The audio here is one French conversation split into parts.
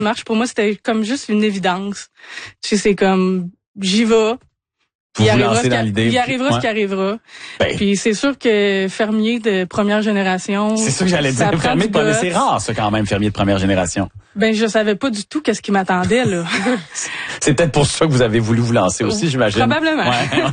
marche, pour moi, c'était comme juste une évidence. Tu sais, c'est comme, j'y vais. Vous vous lancez dans l'idée. Il arrivera ce qui arrivera. Puis c'est sûr que fermier de première génération. C'est sûr que j'allais dire fermier de première. C'est rare, ça, quand même, fermier de première génération. Je savais pas du tout qu'est-ce qui m'attendait, là. C'est peut-être pour ça que vous avez voulu vous lancer aussi, j'imagine. Probablement.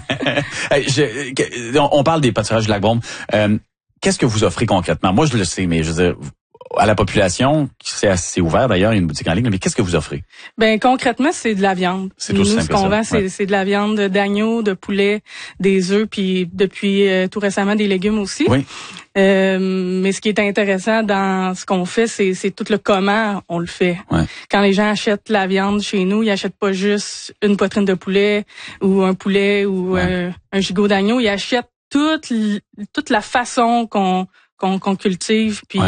On parle des pâturages du Lac-Brome. Qu'est-ce que vous offrez concrètement? Moi, je le sais, mais je veux dire, à la population, c'est assez ouvert d'ailleurs, il y a une boutique en ligne, mais qu'est-ce que vous offrez? Concrètement, c'est de la viande. C'est tout simple. Ce qu'on vend, c'est de la viande d'agneau, de poulet, des œufs, puis depuis tout récemment des légumes aussi. Oui. Mais ce qui est intéressant dans ce qu'on fait, c'est tout le comment on le fait. Ouais. Quand les gens achètent la viande chez nous, ils achètent pas juste une poitrine de poulet ou un poulet ou un gigot d'agneau, ils achètent toute la façon qu'on cultive, puis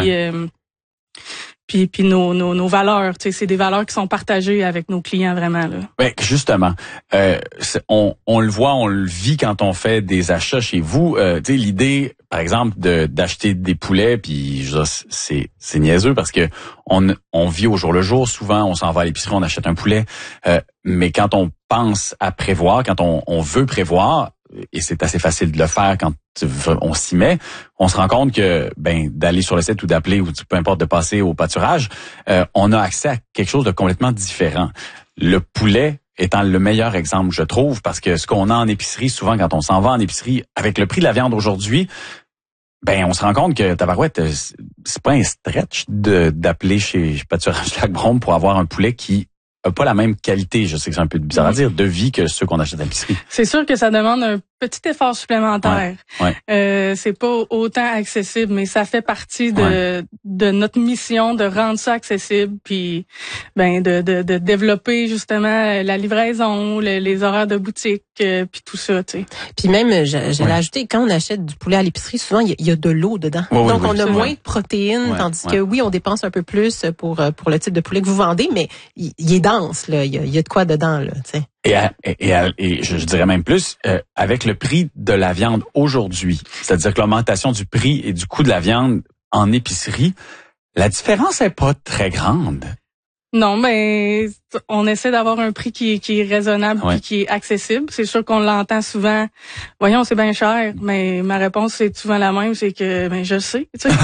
puis nos valeurs, tu sais, c'est des valeurs qui sont partagées avec nos clients vraiment là. Ben justement, on le voit, on le vit quand on fait des achats chez vous. Tu sais, l'idée, par exemple, d'acheter des poulets, puis c'est niaiseux parce que on vit au jour le jour. Souvent, on s'en va à l'épicerie, on achète un poulet, mais quand on pense à prévoir, quand on veut prévoir, et c'est assez facile de le faire quand on s'y met, on se rend compte que d'aller sur le site ou d'appeler ou peu importe de passer au pâturage, on a accès à quelque chose de complètement différent. Le poulet étant le meilleur exemple, je trouve, parce que ce qu'on a en épicerie, souvent quand on s'en va en épicerie, avec le prix de la viande aujourd'hui, on se rend compte que tabarouette, c'est pas un stretch d'appeler chez Pâturage Lac-Brome pour avoir un poulet qui a pas la même qualité, je sais que c'est un peu bizarre à dire, de vie que ceux qu'on achète à l'épicerie. C'est sûr que ça demande un petit effort supplémentaire. Ouais. C'est pas autant accessible, mais ça fait partie de notre mission de rendre ça accessible, puis de développer justement la livraison, les horaires de boutique, puis tout ça, tu sais. Puis même, j'allais ajouter, quand on achète du poulet à l'épicerie, souvent il y a de l'eau dedans. Donc on a moins de protéines, tandis que on dépense un peu plus pour le type de poulet que vous vendez, mais il est dense là, il y a de quoi dedans là, tu sais. Et je dirais même plus, avec le prix de la viande aujourd'hui, c'est-à-dire que l'augmentation du prix et du coût de la viande en épicerie, la différence est pas très grande. Non, mais on essaie d'avoir un prix qui est raisonnable et qui est accessible. C'est sûr qu'on l'entend souvent. Voyons, c'est bien cher, mais ma réponse c'est souvent la même, c'est que je sais. Tu sais.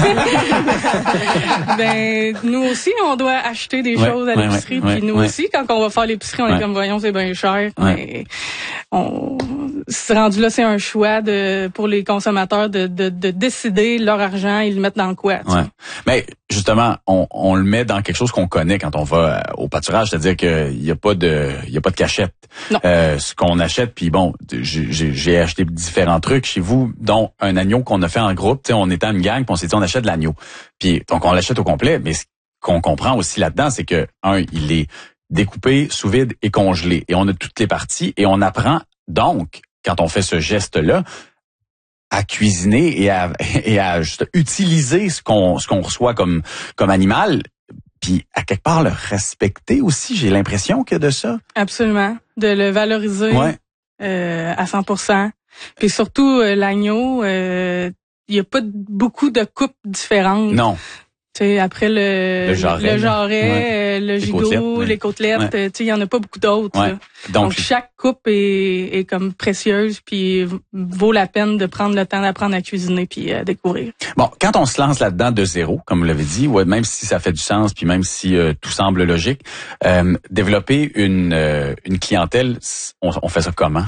Nous aussi, on doit acheter des choses à l'épicerie. Puis nous aussi, quand on va faire l'épicerie, on est comme voyons, c'est bien cher. Mais c'est rendu là, c'est un choix pour les consommateurs de décider leur argent, ils le mettent dans quoi. Tu sais. Mais justement, on le met dans quelque chose qu'on connaît quand on va au pâturage, c'est-à-dire qu'il y a pas de cachette. Ce qu'on achète, puis j'ai acheté différents trucs chez vous, dont un agneau qu'on a fait en groupe. Tu sais, on était en une gang, puis on s'est dit on achète de l'agneau. Puis donc on l'achète au complet, mais ce qu'on comprend aussi là-dedans, c'est que il est découpé, sous vide et congelé, et on a toutes les parties, et on apprend donc quand on fait ce geste-là à cuisiner et à juste utiliser ce qu'on reçoit comme animal. Puis, à quelque part, le respecter aussi, j'ai l'impression que de ça. Absolument. De le valoriser à 100%. Puis surtout, l'agneau, il y a pas beaucoup de coupes différentes. Non. Tu sais, après le jarret, le gigot, les côtelettes, tu sais, il y en a pas beaucoup d'autres. Ouais. Donc chaque coupe est comme précieuse, puis vaut la peine de prendre le temps d'apprendre à cuisiner puis à découvrir. Bon, quand on se lance là-dedans de zéro, comme vous l'avez dit, même si ça fait du sens, puis même si tout semble logique, développer une clientèle, on fait ça comment?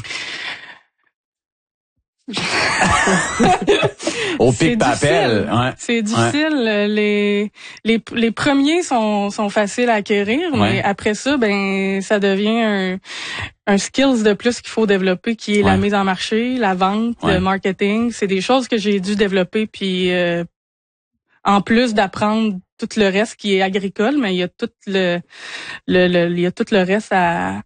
Au pic papel, c'est difficile. Les premiers sont faciles à acquérir, mais après ça, ça devient un skills de plus qu'il faut développer, qui est la mise en marché, la vente, le marketing. C'est des choses que j'ai dû développer, puis en plus d'apprendre tout le reste qui est agricole, mais il y a tout il y a tout le reste à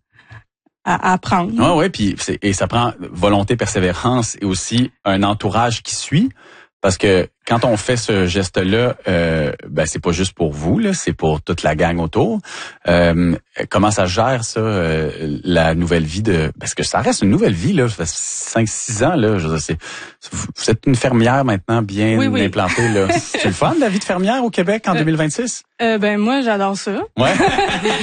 apprendre. Puis ça prend volonté, persévérance et aussi un entourage qui suit. Parce que quand on fait ce geste-là, ben c'est pas juste pour vous, là, c'est pour toute la gang autour. Comment ça gère ça, la nouvelle vie de... Parce que ça reste une nouvelle vie, là, ça fait 5-6 ans, là. Vous êtes une fermière maintenant bien implantée, là. C'est le fun, la vie de fermière au Québec en 2026? Ben moi, j'adore ça. Ouais.